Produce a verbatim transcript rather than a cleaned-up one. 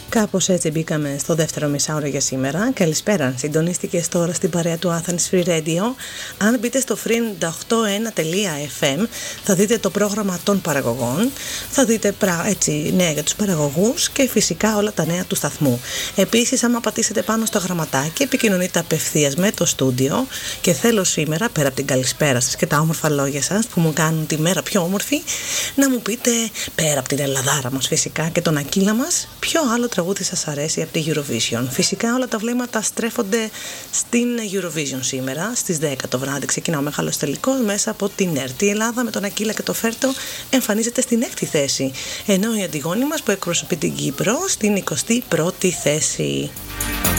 Κάπως έτσι μπήκαμε στο δεύτερο μισάωρο για σήμερα. Καλησπέρα, συντονίστηκες τώρα στην παρέα του Athens Free Radio. Αν μπείτε στο free ενενήντα οκτώ ένα τελεία εφ εμ θα δείτε το πρόγραμμα των παραγωγών, θα δείτε έτσι νέα για τους παραγωγούς και φυσικά όλα τα νέα του σταθμού. Επίσης, άμα πατήσετε πάνω στο γραμματάκι, επικοινωνείτε απευθείας με το στούντιο και θέλω σήμερα, πέρα από την καλησπέρα σας και τα όμορφα λόγια σας που μου κάνουν τη μέρα πιο όμορφη, να μου πείτε, πέρα από την Ελλαδάρα μας φυσικά και τον Ακύλα μας, ποιο άλλο τραγούδι σας αρέσει από τη Eurovision. Φυσικά όλα τα βλέμματα στρέφονται στην Eurovision σήμερα. Στις δέκα το βράδυ ξεκινά ο μεγάλος τελικός μέσα από την ΕΡΤ. Η Ελλάδα με τον Ακύλα και το Φέρτο εμφανίζεται στην έκτη θέση, ενώ η Αντιγόνη μας που εκπροσωπεί την Κύπρο στην εικοστή πρώτη θέση.